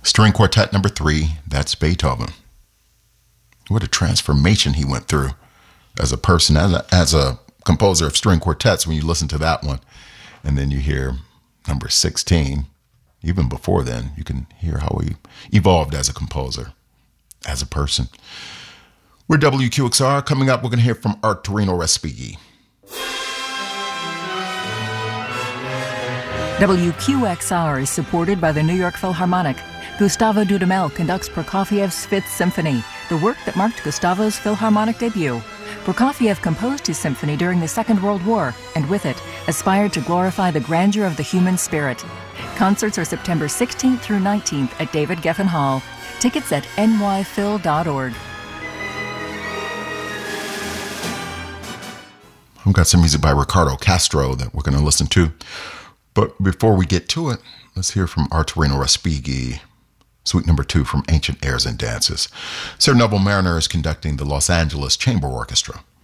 String Quartet number 3, that's Beethoven. What a transformation he went through as a person, as a composer of string quartets when you listen to that one. And then you hear number 16. Even before then, you can hear how he evolved as a composer, as a person. We're WQXR. Coming up, we're going to hear from Arturino Respighi. WQXR is supported by the New York Philharmonic. Gustavo Dudamel conducts Prokofiev's Fifth Symphony, the work that marked Gustavo's Philharmonic debut. Prokofiev composed his symphony during the Second World War, and with it, aspired to glorify the grandeur of the human spirit. Concerts are September 16th through 19th at David Geffen Hall. Tickets at nyphil.org. I've got some music by Ricardo Castro that we're going to listen to. But before we get to it, let's hear from Arturino Respighi, Suite number 2 from Ancient Airs and Dances. Sir Neville Marriner is conducting the Los Angeles Chamber Orchestra.